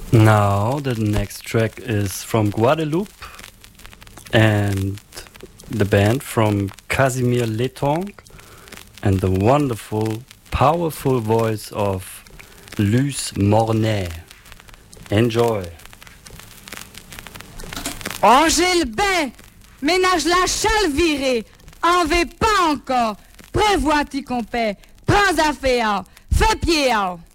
Now the next track is from Guadeloupe and the band from Casimir Letong and the wonderful, powerful voice of Luce Mornay. Enjoy. Angèle Bain, ménage la chale virée, en vais pas encore, prévois-tu qu'on paie, prends affaire, fais pied.